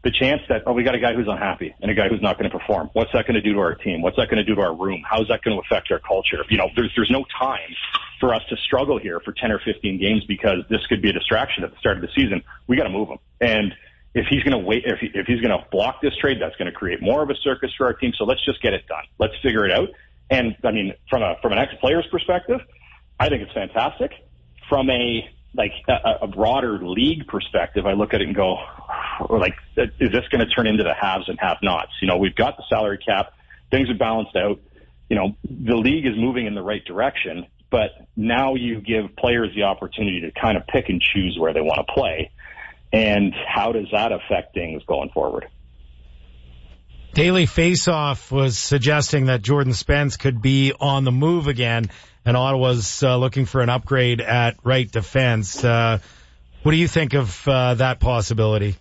the chance that, we got a guy who's unhappy and a guy who's not going to perform. What's that going to do to our team? What's that going to do to our room? How's that going to affect our culture? There's no time for us to struggle here for 10 or 15 games because this could be a distraction at the start of the season. We got to move him. And if he's going to wait, if he's going to block this trade, that's going to create more of a circus for our team. So let's just get it done. Let's figure it out. And I mean, from an ex-player's perspective, I think it's fantastic. From a broader league perspective, I look at it and go, is this going to turn into the haves and have-nots? We've got the salary cap. Things are balanced out. The league is moving in the right direction, but now you give players the opportunity to kind of pick and choose where they want to play. And how does that affect things going forward? Daily Faceoff was suggesting that Jordan Spence could be on the move again, and Ottawa's looking for an upgrade at right defense. What do you think of that possibility?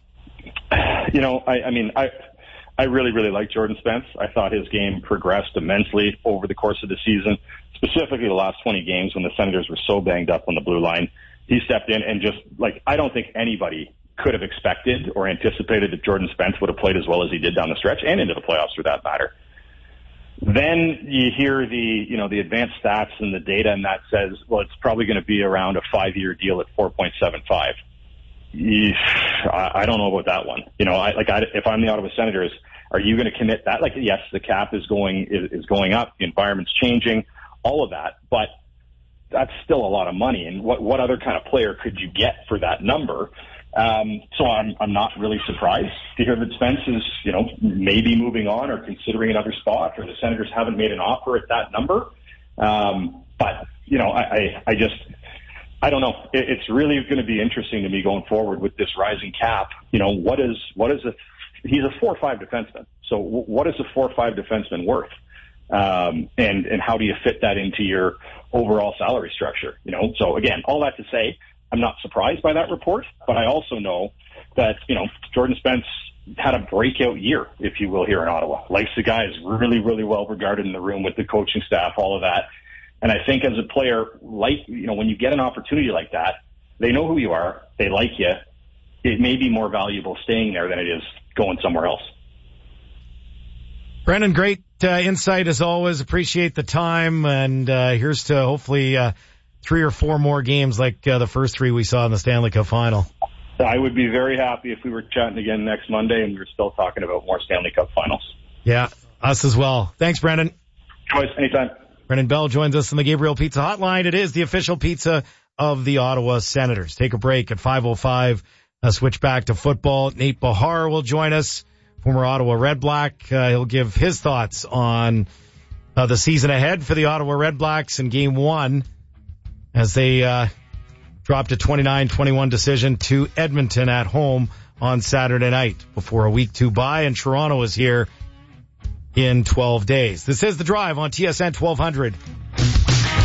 I really, really like Jordan Spence. I thought his game progressed immensely over the course of the season, specifically the last 20 games when the Senators were so banged up on the blue line. He stepped in and just, I don't think anybody could have expected or anticipated that Jordan Spence would have played as well as he did down the stretch and into the playoffs for that matter. Then you hear the advanced stats and the data, and that says, it's probably going to be around a 5-year deal at 4.75. I don't know about that one. If I'm the Ottawa Senators, are you going to commit that? Yes, the cap is going up, the environment's changing, all of that, but that's still a lot of money. And what other kind of player could you get for that number? So I'm not really surprised to hear that Spence is, maybe moving on or considering another spot, or the Senators haven't made an offer at that number. But I don't know. It's really going to be interesting to me going forward with this rising cap. He's a 4-5 defenseman. So what is a 4-5 defenseman worth? And how do you fit that into your overall salary structure? So again, all that to say, I'm not surprised by that report, but I also know that, Jordan Spence had a breakout year, if you will, here in Ottawa. Likes the guy, is really, really well regarded in the room with the coaching staff, all of that. And I think as a player, when you get an opportunity like that, they know who you are, they like you. It may be more valuable staying there than it is going somewhere else. Brendan, great insight as always. Appreciate the time, and here's to hopefully 3 or 4 more games like the first 3 we saw in the Stanley Cup final. I would be very happy if we were chatting again next Monday and we were still talking about more Stanley Cup finals. Yeah, us as well. Thanks, Brendan. Choice, anytime. Brendan Bell joins us on the Gabriel Pizza Hotline. It is the official pizza of the Ottawa Senators. Take a break at 5:05. Switch back to football. Nate Behar will join us, former Ottawa Red Black. He'll give his thoughts on the season ahead for the Ottawa Red Blacks in Game 1 as they dropped a 29-21 decision to Edmonton at home on Saturday night before a Week 2 bye, and Toronto is here in 12 days. This is The Drive on TSN 1200.